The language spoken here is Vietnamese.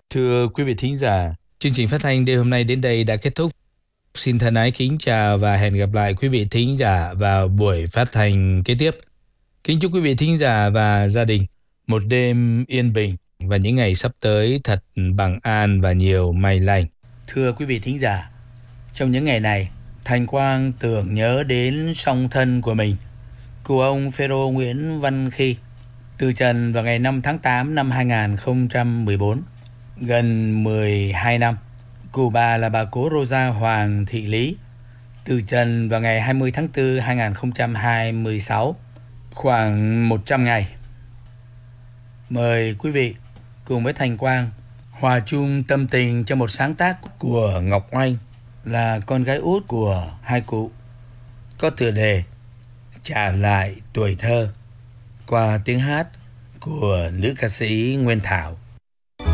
Thưa quý vị thính giả, chương trình phát thanh đêm hôm nay đến đây đã kết thúc. Xin thân ái kính chào và hẹn gặp lại quý vị thính giả vào buổi phát thanh kế tiếp. Kính chúc quý vị thính giả và gia đình một đêm yên bình và những ngày sắp tới thật bằng an và nhiều may lành. Thưa quý vị thính giả, trong những ngày này, Thành Quang tưởng nhớ đến song thân của mình, cụ ông Phêrô Nguyễn Văn Khi, từ trần vào ngày 5 tháng 8 năm 2014, gần 12 năm. Cụ bà là bà cố Rosa Hoàng Thị Lý, từ trần vào ngày 20 tháng 4 2026, khoảng 100 ngày. Mời quý vị cùng với Thành Quang hòa chung tâm tình cho một sáng tác của Ngọc Oanh, là con gái út của hai cụ, có tựa đề Trả lại tuổi thơ, qua tiếng hát của nữ ca sĩ Nguyên Thảo.